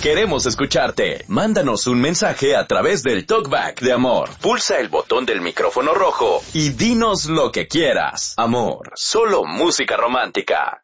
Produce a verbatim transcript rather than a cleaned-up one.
Queremos escucharte. Mándanos un mensaje a través del TalkBack de Amor. Pulsa el botón del micrófono rojo y dinos lo que quieras. Amor, solo música romántica.